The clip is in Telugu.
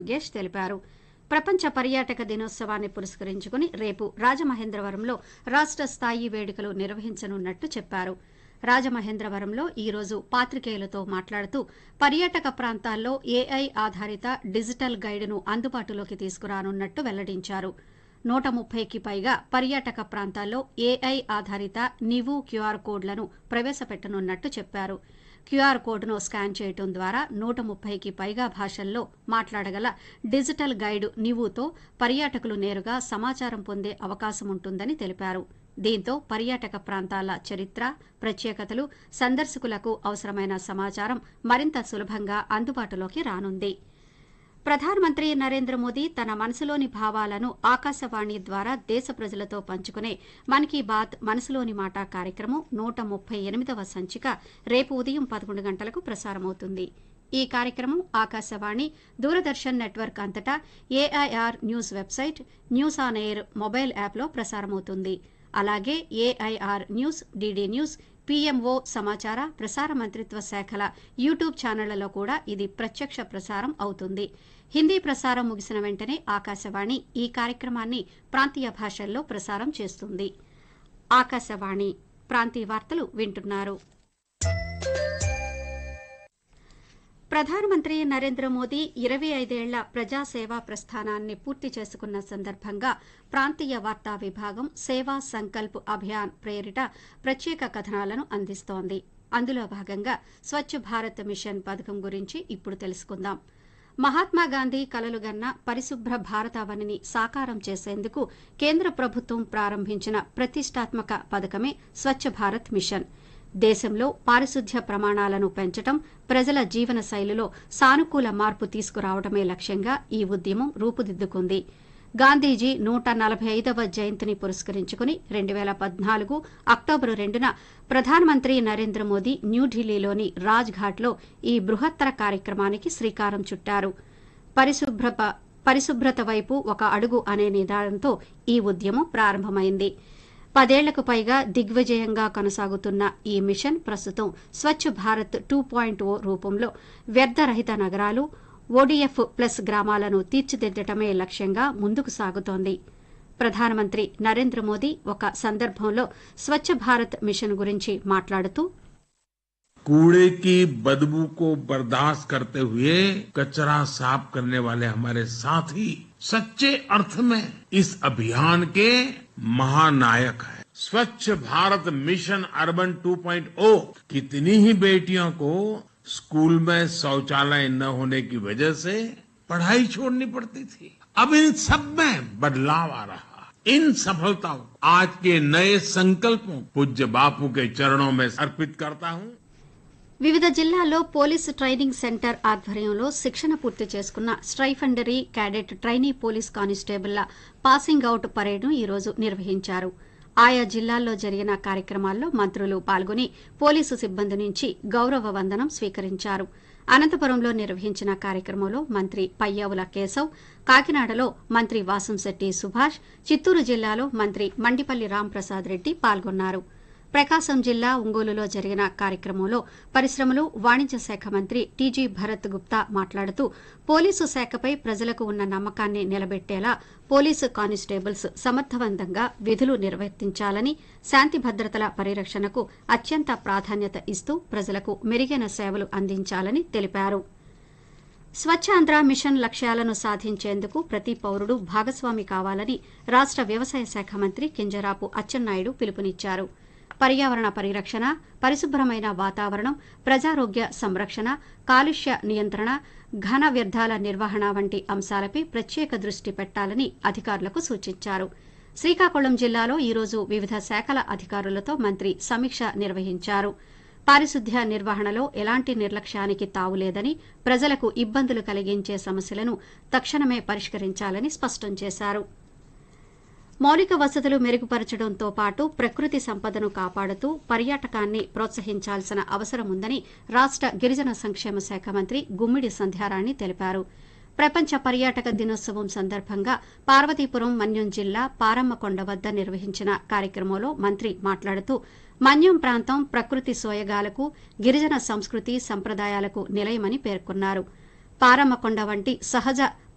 గేష్ తెలిపారు. ప్రపంచ పర్యాటక దినోత్సవాన్ని పురస్కరించుకుని రేపు రాజమహేంద్రవరంలో రాష్ట్ర స్థాయి వేడుకలు నిర్వహించనున్నట్టు చెప్పారు. రాజమహేంద్రవరంలో ఈ రోజు పాత్రికేయులతో మాట్లాడుతూ పర్యాటక ప్రాంతాల్లో ఏఐ ఆధారిత డిజిటల్ గైడ్ను అందుబాటులోకి తీసుకురానున్నట్టు వెల్లడించారు. 130కి పైగా పర్యాటక ప్రాంతాల్లో ఏఐ ఆధారిత నివు క్యూఆర్ కోడ్లను ప్రవేశపెట్టనున్నట్టు చెప్పారు. క్యూఆర్ కోడ్ను స్కాన్ చేయడం ద్వారా 130కి పైగా భాషల్లో మాట్లాడగల డిజిటల్ గైడ్ నివుతో పర్యాటకులు నేరుగా సమాచారం పొందే అవకాశం ఉంటుందని తెలిపారు. దీంతో పర్యాటక ప్రాంతాల చరిత్ర, ప్రత్యేకతలు, సందర్శకులకు అవసరమైన సమాచారం మరింత సులభంగా అందుబాటులోకి రానుంది. ప్రధానమంత్రి నరేంద్ర మోదీ తన మనసులోని భావాలను ఆకాశవాణి ద్వారా దేశ ప్రజలతో పంచుకునే మన్ కీ బాత్ మనసులోని మాట కార్యక్రమం 138వ సంచిక రేపు ఉదయం 11 గంటలకు ప్రసారమవుతుంది. ఈ కార్యక్రమం ఆకాశవాణి, దూరదర్శన్ నెట్వర్క్ అంతటా AIR news website, news on air mobile యాప్లో ప్రసారమవుతుంది. అలాగే AIR news, DD news, PMO సమాచార ప్రసార మంత్రిత్వ శాఖల యూట్యూబ్ ఛానళ్లలో కూడా ఇది ప్రత్యక్ష ప్రసారం అవుతుంది. హిందీ ప్రసారం ముగిసిన వెంటనే ఆకాశవాణి ఈ కార్యక్రమాన్ని ప్రాంతీయ భాషల్లో ప్రసారం చేస్తుంది. ఆకాశవాణి ప్రాంతీయ వార్తలు వింటున్నారు. ప్రధానమంత్రి నరేంద్ర మోదీ 25 ఏళ్ల ప్రజాసేవా ప్రస్థానాన్ని పూర్తి చేసుకున్న సందర్భంగా ప్రాంతీయ వార్తా విభాగం సేవా సంకల్ప్ అభియాన్ ప్రేరిట ప్రత్యేక కథనాలను అందిస్తోంది. అందులో భాగంగా స్వచ్ఛ భారత్ మిషన్ పథకం గురించి ఇప్పుడు తెలుసుకుందాం. మహాత్మాగాంధీ కలలుగన్న పరిశుభ్ర భారతావనిని సాకారం చేసేందుకు కేంద్ర ప్రభుత్వం ప్రారంభించిన ప్రతిష్టాత్మక పథకమే స్వచ్ఛ భారత్ మిషన్. దేశంలో పారిశుధ్య ప్రమాణాలను పెంచడం, ప్రజల జీవన శైలిలో సానుకూల మార్పు తీసుకురావడమే లక్ష్యంగా ఈ ఉద్యమం రూపుదిద్దుకుంది. గాంధీజీ 145వ జయంతిని పురస్కరించుకుని 2014 అక్టోబరు 2న ప్రధానమంత్రి నరేంద్ర మోదీ న్యూఢిల్లీలోని రాజ్ఘాట్లో ఈ బృహత్తర కార్యక్రమానికి శ్రీకారం చుట్టారు. పరిశుభ్రత వైపు ఒక అడుగు అనే నినాదంతో ఈ ఉద్యమం ప్రారంభమైంది. 10 ఏళ్లకు పైగా దిగ్విజయంగా కొనసాగుతున్న ఈ మిషన్ ప్రస్తుతం స్వచ్ఛ భారత్ 2.0 రూపంలో వ్యర్థరహిత నగరాలు, ఓడీఎఫ్ ప్లస్ గ్రామాలను తీర్చిదిద్దటమే లక్ష్యంగా ముందుకు సాగుతోంది. ప్రధానమంత్రి నరేంద్ర మోదీ ఒక సందర్భంలో స్వచ్ఛ భారత్ మిషన్ గురించి మాట్లాడుతూ कूड़े की बदबू को बर्दाश्त करते हुए कचरा साफ करने वाले हमारे साथी सच्चे अर्थ में इस अभियान के महानायक हैं। स्वच्छ भारत मिशन अर्बन 2.0 कितनी ही बेटियों को स्कूल में शौचालय न होने की वजह से पढ़ाई छोड़नी पड़ती थी। अब इन सब में बदलाव आ रहा। इन सफलताओं आज के नए संकल्पों पूज्य बापू के चरणों में अर्पित करता हूँ. వివిధ జిల్లాల్లో పోలీసు ట్రైనింగ్ సెంటర్ ఆధ్వర్యంలో శిక్షణ పూర్తి చేసుకున్న స్ట్రైఫండరీ cadet trainee police కానిస్టేబుళ్ల passing out పరేడ్ను ఈ రోజు నిర్వహించారు. ఆయా జిల్లాల్లో జరిగిన కార్యక్రమాల్లో మంత్రులు పాల్గొని పోలీసు సిబ్బంది నుంచి గౌరవ వందనం స్వీకరించారు. అనంతపురంలో నిర్వహించిన కార్యక్రమంలో మంత్రి పయ్యావుల కేశవ్, కాకినాడలో మంత్రి వాసంశెట్టి సుభాష్, చిత్తూరు జిల్లాలో మంత్రి మండిపల్లి రాంప్రసాద్ రెడ్డి పాల్గొన్నారు. ప్రకాశం జిల్లా ఒంగోలులో జరిగిన కార్యక్రమంలో పరిశ్రమలు, వాణిజ్య శాఖ మంత్రి టీజీ భరత్ గుప్తా మాట్లాడుతూ పోలీసు శాఖపై ప్రజలకు ఉన్న నమ్మకాన్ని నిలబెట్టేలా పోలీసు కానిస్టేబుల్స్ సమర్థవంతంగా విధులు నిర్వర్తించాలని, శాంతి భద్రతల పరిరక్షణకు అత్యంత ప్రాధాన్యత ఇస్తూ ప్రజలకు మెరుగైన సేవలు అందించాలని తెలిపారు. స్వచ్ఛాంధ్ర మిషన్ లక్ష్యాలను సాధించేందుకు ప్రతి పౌరుడు భాగస్వామి కావాలని రాష్ట వ్యవసాయ శాఖ మంత్రి కింజరాపు అచ్చెన్నాయుడు పిలుపునిచ్చారు. పర్యావరణ పరిరక్షణ, పరిశుభ్రమైన వాతావరణం, ప్రజారోగ్య సంరక్షణ, కాలుష్య నియంత్రణ, ఘన వ్యర్థాల నిర్వహణ వంటి అంశాలపై ప్రత్యేక దృష్టి పెట్టాలని అధికారులకు సూచించారు. శ్రీకాకుళం జిల్లాలో ఈ రోజు వివిధ శాఖల అధికారులతో మంత్రి సమీక్ష నిర్వహించారు. పారిశుధ్య నిర్వహణలో ఎలాంటి నిర్లక్ష్యానికి తావులేదని, ప్రజలకు ఇబ్బందులు కలిగించే సమస్యలను తక్షణమే పరిష్కరించాలని స్పష్టం చేశారు. మౌలిక వసతులు మెరుగుపరచడంతో పాటు ప్రకృతి సంపదను కాపాడుతూ పర్యాటకాన్ని ప్రోత్సహించాల్సిన అవసరం ఉందని రాష్ట గిరిజన సంక్షేమ శాఖ మంత్రి గుమ్మిడి సంధ్యారాణి తెలిపారు. ప్రపంచ పర్యాటక దినోత్సవం సందర్భంగా పార్వతీపురం మన్యం జిల్లా పారమ్మకొండ వద్ద నిర్వహించిన కార్యక్రమంలో మంత్రి మాట్లాడుతూ మన్యం ప్రాంతం ప్రకృతి సోయగాలకు, గిరిజన సంస్కృతి సంప్రదాయాలకు నిలయమని పేర్కొన్నారు. పారమ్మకొండ వంటి సహజ